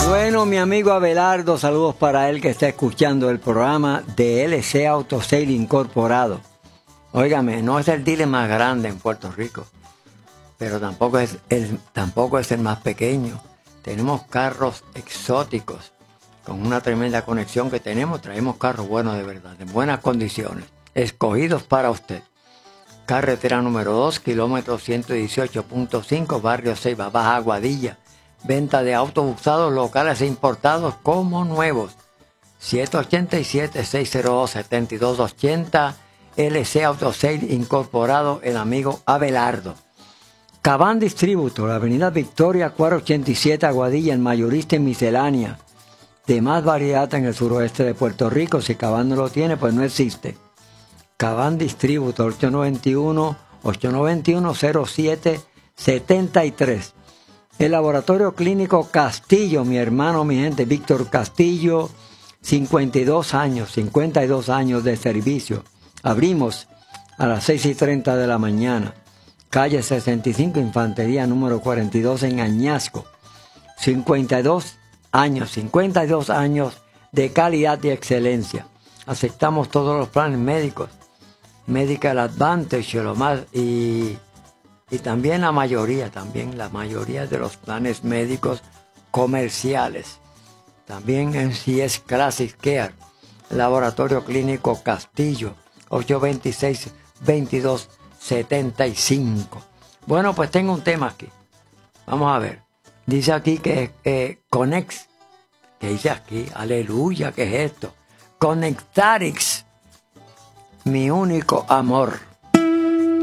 Bueno, mi amigo Abelardo, saludos para él que está escuchando el programa de LC Auto Sale Incorporado. Óigame, no es el dealer más grande en Puerto Rico, pero tampoco es el más pequeño. Tenemos carros exóticos con una tremenda conexión que tenemos. Traemos carros buenos de verdad, en buenas condiciones, escogidos para usted. Carretera número 2, kilómetro 118.5, barrio Ceiba, Baja Aguadilla. Venta de autos usados locales e importados como nuevos. 787-602-7280. LC Auto Sale Incorporado, el amigo Abelardo. Cabán Distributor, Avenida Victoria, 487, Aguadilla, en mayorista y miscelánea. De más variedad en el suroeste de Puerto Rico. Si Cabán no lo tiene, pues no existe. Cabán Distributor, 891-0773. El Laboratorio Clínico Castillo, mi hermano, mi gente, Víctor Castillo, 52 años de servicio. Abrimos a las 6:30 de la mañana. Calle 65, Infantería número 42 en Añasco. 52 años de calidad y excelencia. Aceptamos todos los planes médicos. Medical Advantage, lo más, y también la mayoría de los planes médicos comerciales. También en CS Classic Care, Laboratorio Clínico Castillo, 826-2275. Bueno, pues tengo un tema aquí. Vamos a ver. Dice aquí que Conex, que dice aquí, aleluya, ¿qué es esto? Conectarix, mi único amor.